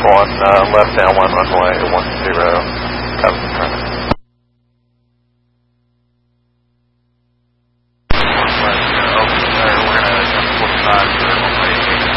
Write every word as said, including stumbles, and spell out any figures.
one, uh, left downwind runway one zero, comes from